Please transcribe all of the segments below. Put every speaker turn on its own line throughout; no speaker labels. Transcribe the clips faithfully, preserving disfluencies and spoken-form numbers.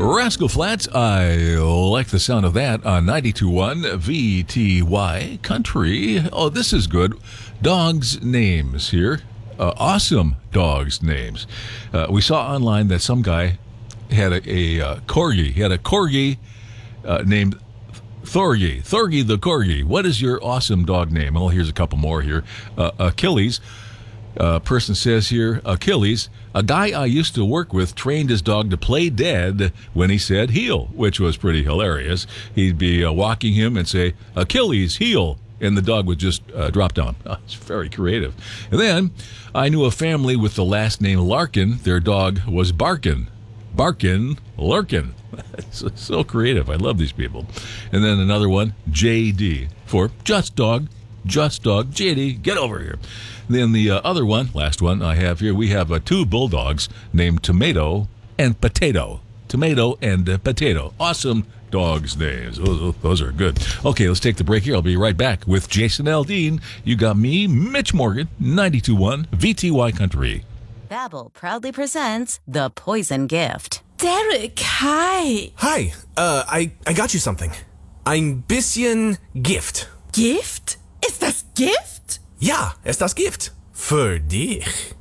Rascal Flatts, I like the sound of that on ninety-two point one V T Y Country. Oh, this is good. Dogs' names here. Uh, awesome dogs' names. Uh, we saw online that some guy had a, a uh, corgi. He had a corgi uh, named Thorgy. Thorgy the corgi. What is your awesome dog name? Well, here's a couple more here. Uh, Achilles. A uh, person says here, Achilles, a guy I used to work with trained his dog to play dead when he said heel, which was pretty hilarious. He'd be uh, walking him and say, Achilles, heel, and the dog would just uh, drop down. Oh, it's very creative. And then I knew a family with the last name Larkin. Their dog was Barkin. Barkin, Larkin. It's so creative. I love these people. And then another one, J D, for just dog, just dog. J D, get over here. Then the uh, other one, last one I have here, we have uh, two bulldogs named Tomato and Potato. Tomato and uh, Potato. Awesome dogs' names. Those, those are good. Okay, let's take the break here. I'll be right back with Jason Aldean. You got me, Mitch Morgan, ninety-two point one V T Y Country.
Babbel proudly presents The Poison Gift.
Derek, hi.
Hi. Uh, I, I got you something. Ein bisschen Gift.
Gift? Ist das Gift?
Ja, ist das Gift. Für dich.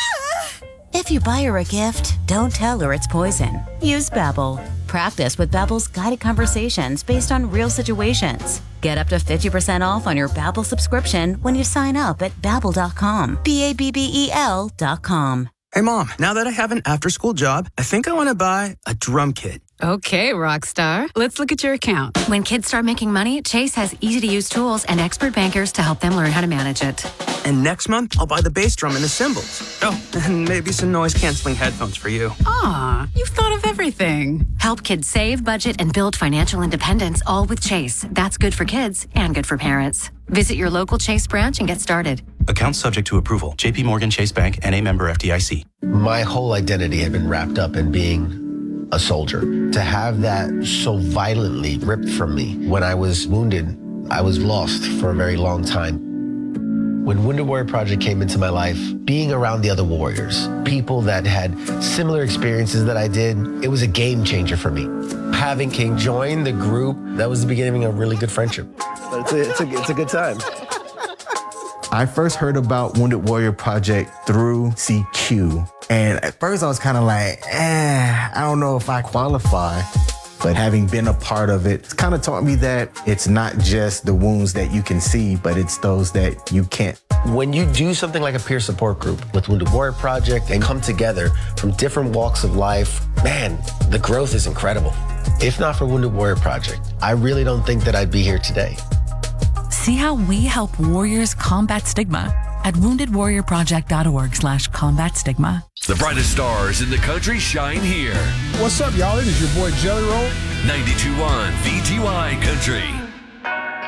If you buy her a gift, don't tell her it's poison. Use Babbel. Practice with Babbel's guided conversations based on real situations. Get up to fifty percent off on your Babbel subscription when you sign up at babbel dot com. B A B B E L dot com.
Hey, Mom, now that I have an after-school job, I think I want to buy a drum kit.
Okay, Rockstar. Let's look at your account. When kids start making money, Chase has easy-to-use tools and expert bankers to help them learn how to manage it.
And next month, I'll buy the bass drum and the cymbals. Oh, and maybe some noise-canceling headphones for you.
Aw, you've thought of everything. Help kids save, budget, and build financial independence, all with Chase. That's good for kids and good for parents. Visit your local Chase branch and get started.
Account subject to approval. J P Morgan Chase Bank, N A member F D I C.
My whole identity had been wrapped up in being a soldier. To have that so violently ripped from me when I was wounded, I was lost for a very long time. When Wounded Warrior Project came into my life, being around the other warriors, people that had similar experiences that I did, it was a game changer for me. Having King join the group, that was the beginning of a really good friendship. But it's a, it's a, it's a good time.
I first heard about Wounded Warrior Project through C Q. And at first I was kind of like, eh, I don't know if I qualify. But having been a part of it, it's kind of taught me that it's not just the wounds that you can see, but it's those that you can't.
When you do something like a peer support group with Wounded Warrior Project and come together from different walks of life, man, the growth is incredible. If not for Wounded Warrior Project, I really don't think that I'd be here today.
See how we help warriors combat stigma at wounded warrior project dot org slash combat stigma.
The brightest stars in the country shine here.
What's up, y'all? It is your boy Jelly Roll.
ninety-two point one V T Y Country.